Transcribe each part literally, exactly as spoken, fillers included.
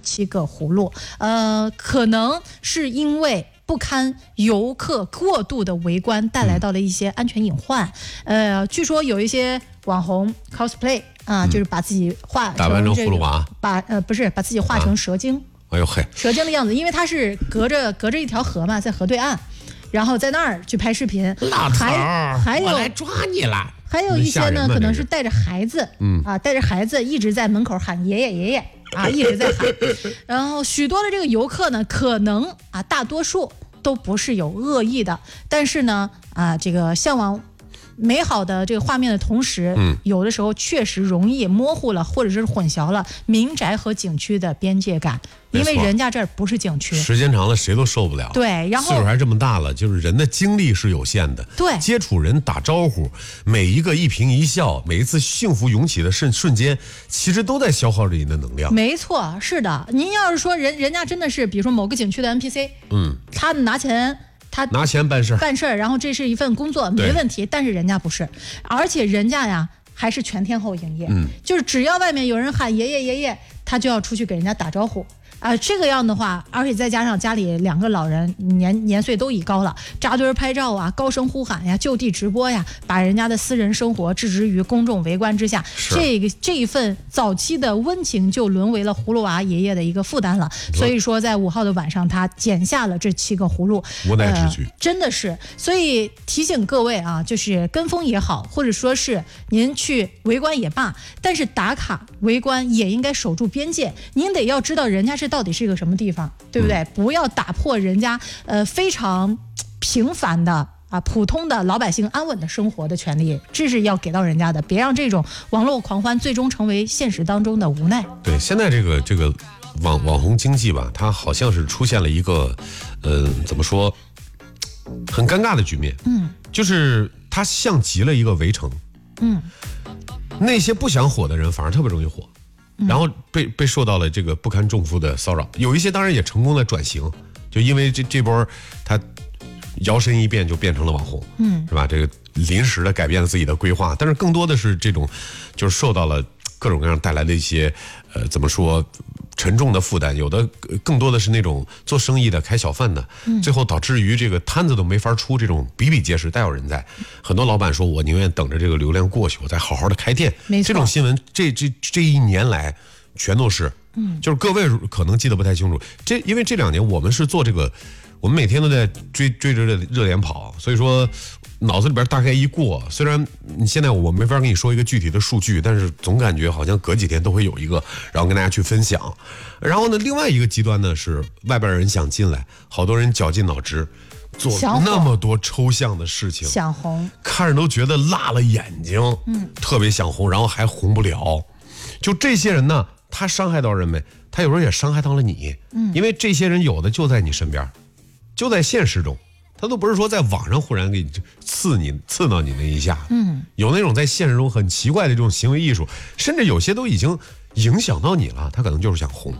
七个葫芦。呃，可能是因为不堪游客过度的围观带来到了一些安全隐患。嗯、呃，据说有一些网红 cosplay 啊、呃，就是把自己画成、这个、 打扮成葫芦娃， 把呃不是把自己画成蛇精。啊哎呦嘿， 蛇精的样子，因为他是隔着隔着一条河嘛，在河对岸，然后在那儿去拍视频。 老头儿，还有我来抓你了。 还有一些呢，可能是带着孩子，嗯啊，带着孩子一直在门口喊爷爷爷爷啊，一直在喊。然后许多的这个游客呢，可能啊，大多数都不是有恶意的，但是呢啊，这个向往美好的这个画面的同时，嗯，有的时候确实容易模糊了或者是混淆了民宅和景区的边界感，因为人家这儿不是景区， 时间长了谁都受不了。 对，然后岁数还这么大了，就是人的精力是有限的， 对， 接触人打招呼，每一个一颦一笑，每一次幸福涌起的瞬瞬间，其实都在消耗着你的能量。 没错，是的。您要是说人人家真的是，比如说某个景区的 N P C， 嗯，他拿钱。他拿钱办事办事儿，然后这是一份工作，没问题。但是人家不是，而且人家呀还是全天候营业，嗯，就是只要外面有人喊爷爷爷爷，他就要出去给人家打招呼。啊、呃，这个样的话，而且再加上家里两个老人年年岁都已高了，扎堆拍照啊，高声呼喊呀，就地直播呀，把人家的私人生活置之于公众围观之下，这个这一份早期的温情就沦为了葫芦娃爷爷的一个负担了。所以说，在五号的晚上，他剪下了这七个葫芦， 无奈之举、 呃，真的是。所以提醒各位啊，就是跟风也好，或者说是您去围观也罢，但是打卡围观也应该守住边界，您得要知道人家是到底是一个什么地方，对不对？嗯、不要打破人家呃非常平凡的啊普通的老百姓安稳的生活的权利，这是要给到人家的，别让这种网络狂欢最终成为现实当中的无奈。 对，现在这个这个网网红经济吧，它好像是出现了一个呃怎么说很尴尬的局面，嗯，就是它像极了一个围城，嗯，那些不想火的人反而特别容易火。然后被被受到了这个不堪重负的骚扰，有一些当然也成功的转型，就因为这这波他摇身一变就变成了网红，嗯，是吧？这个临时的改变了自己的规划，但是更多的是这种就是受到了各种各样带来的一些呃怎么说沉重的负担，有的更多的是那种做生意的开小贩的，嗯、最后导致于这个摊子都没法出，这种比比皆是，大有人在。很多老板说我宁愿等着这个流量过去，我再好好的开店。这种新闻这这这一年来全都是，嗯，就是各位可能记得不太清楚，这因为这两年我们是做这个，我们每天都在追追着热热点跑，所以说脑子里边大概一过，虽然你现在我没法跟你说一个具体的数据，但是总感觉好像隔几天都会有一个，然后跟大家去分享。然后呢，另外一个极端呢是外边人想进来，好多人绞尽脑汁做那么多抽象的事情， 想红， 看着都觉得辣了眼睛，嗯，特别想红，然后还红不了。就这些人呢，他伤害到人没？他有时候也伤害到了你，嗯，因为这些人有的就在你身边，就在现实中。他都不是说在网上忽然给你刺你刺到你那一下，嗯，有那种在现实中很奇怪的这种行为艺术，甚至有些都已经影响到你了，他可能就是想红。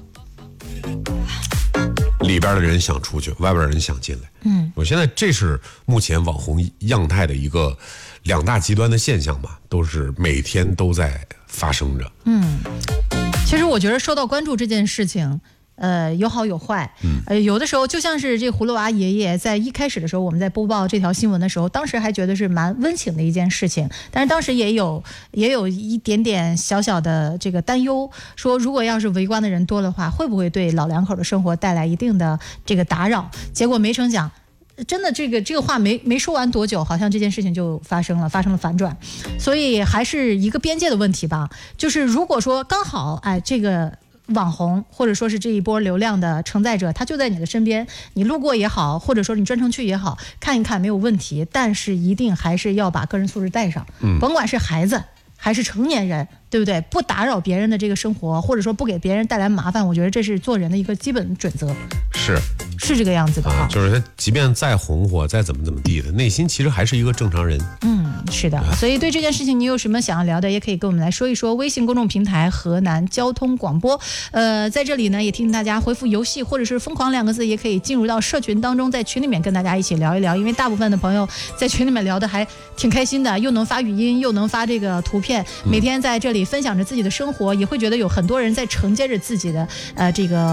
里边的人想出去，外边的人想进来，嗯，我现在这是目前网红样态的一个两大极端的现象吧，都是每天都在发生着。 嗯，其实我觉得受到关注这件事情。呃，有好有坏，嗯，呃，有的时候就像是这葫芦娃爷爷在一开始的时候，我们在播报这条新闻的时候，当时还觉得是蛮温情的一件事情，但是当时也有也有一点点小小的这个担忧，说如果要是围观的人多的话，会不会对老两口的生活带来一定的这个打扰？结果没成想。真的，这个这个话没没说完多久，好像这件事情就发生了，发生了反转，所以还是一个边界的问题吧。就是如果说刚好，哎，这个。网红或者说是这一波流量的承载者，他就在你的身边，你路过也好，或者说你专程去也好，看一看没有问题，但是一定还是要把个人素质带上，嗯，甭管是孩子还是成年人，对不对？不打扰别人的这个生活，或者说不给别人带来麻烦，我觉得这是做人的一个基本准则。 是是这个样子的啊，就是他即便再红火，再怎么怎么地的，内心其实还是一个正常人。 嗯，是的。所以对这件事情你有什么想要聊的，也可以跟我们来说一说。微信公众平台河南交通广播，呃，在这里呢也提醒大家回复游戏或者是疯狂两个字，也可以进入到社群当中，在群里面跟大家一起聊一聊。因为大部分的朋友在群里面聊的还挺开心的，又能发语音，又能发这个图片，每天在这里分享着自己的生活，也会觉得有很多人在承接着自己的呃这个。